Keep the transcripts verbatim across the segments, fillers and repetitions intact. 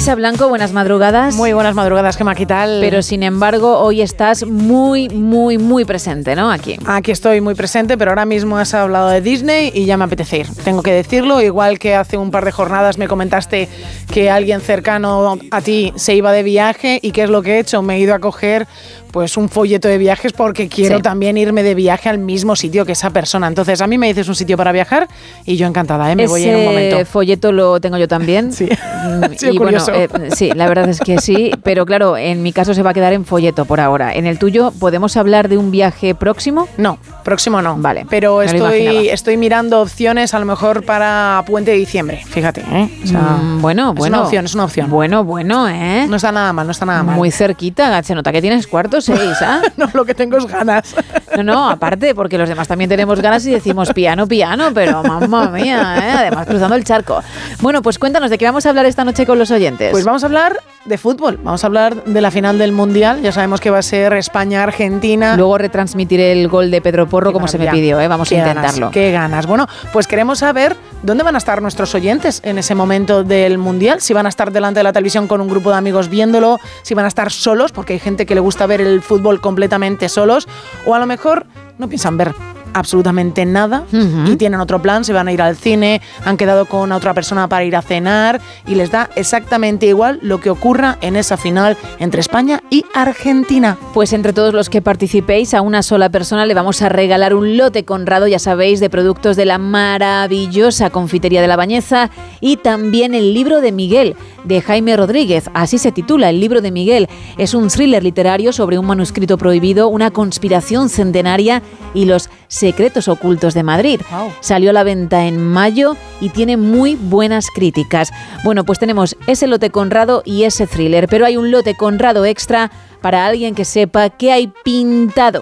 Isa Blanco, buenas madrugadas. Muy buenas madrugadas, Gemma, ¿qué tal? Pero sin embargo, hoy estás muy, muy, muy presente, ¿no? Aquí. Aquí estoy muy presente, pero ahora mismo has hablado de Disney y ya me apetece ir. Tengo que decirlo, igual que hace un par de jornadas me comentaste que alguien cercano a ti se iba de viaje, y ¿qué es lo que he hecho? Me he ido a coger pues un folleto de viajes porque quiero sí. también irme de viaje al mismo sitio que esa persona. Entonces a mí me dices un sitio para viajar y yo encantada, ¿eh? Me Ese voy en un momento. Ese folleto lo tengo yo también. Sí, sí y curioso. Bueno, eh, sí, la verdad es que sí, pero claro, en mi caso se va a quedar en folleto por ahora. En el tuyo, ¿podemos hablar de un viaje próximo? No, próximo no. Vale. Pero estoy, estoy mirando opciones a lo mejor para Puente de Diciembre, fíjate, ¿eh? O sea, mm, bueno, es bueno. una opción, es una opción. Bueno, bueno, ¿eh? No está nada mal, no está nada mal. Muy cerquita, se nota que tienes cuarto seis, ¿ah? ¿eh? No, lo que tengo es ganas. No, no, aparte, porque los demás también tenemos ganas y decimos piano, piano, pero mamma mía, ¿eh? Además cruzando el charco. Bueno, pues cuéntanos, ¿de qué vamos a hablar esta noche con los oyentes? Pues vamos a hablar de fútbol, vamos a hablar de la final del Mundial, ya sabemos que va a ser España-Argentina. Luego retransmitiré el gol de Pedro Porro como se me pidió, ¿eh? Vamos a intentarlo. Ganas, qué ganas. Bueno, pues queremos saber dónde van a estar nuestros oyentes en ese momento del Mundial, si van a estar delante de la televisión con un grupo de amigos viéndolo, si van a estar solos, porque hay gente que le gusta ver el fútbol completamente solos, o a lo mejor no piensan ver absolutamente nada uh-huh. y tienen otro plan, se van a ir al cine, han quedado con otra persona para ir a cenar y les da exactamente igual lo que ocurra en esa final entre España y Argentina. Pues entre todos los que participéis, a una sola persona le vamos a regalar un lote Conrado, ya sabéis, de productos de la maravillosa Confitería de la Bañeza, y también el libro de Miguel, de Jaime Rodríguez. Así se titula, El libro de Miguel. Es un thriller literario sobre un manuscrito prohibido, una conspiración centenaria y los secretos ocultos de Madrid. Wow. Salió a la venta en mayo y tiene muy buenas críticas. Bueno, pues tenemos ese lote Conrado y ese thriller, pero hay un lote Conrado extra para alguien que sepa qué hay pintado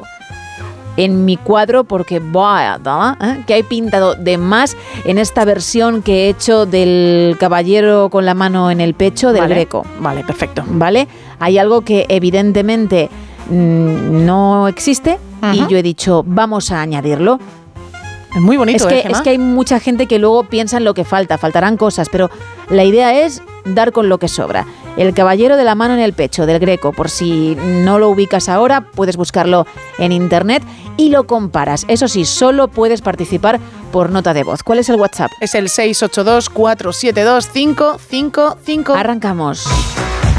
en mi cuadro, porque buah, ¿eh? que hay pintado de más en esta versión que he hecho del caballero con la mano en el pecho del vale. Greco. Vale, perfecto. ¿Vale? Hay algo que evidentemente mmm, no existe uh-huh. y yo he dicho, vamos a añadirlo. Es muy bonito, es que, ¿eh, Gemma? Es que hay mucha gente que luego piensa en lo que falta, faltarán cosas, pero la idea es dar con lo que sobra. El caballero de la mano en el pecho del Greco, por si no lo ubicas ahora, puedes buscarlo en internet y lo comparas. Eso sí, solo puedes participar por nota de voz. ¿Cuál es el WhatsApp? Es el seis ocho dos, cuatro siete dos, cinco cinco cinco. Arrancamos.